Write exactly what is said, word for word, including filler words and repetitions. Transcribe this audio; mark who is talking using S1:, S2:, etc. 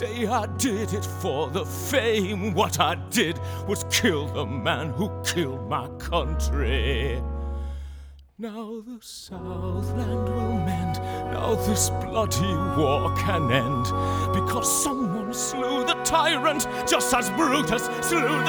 S1: Say I did it for the fame. What I did was kill the man who killed my country. Now the Southland will mend. Now this bloody war can end. Because someone slew the tyrant, just as Brutus slew the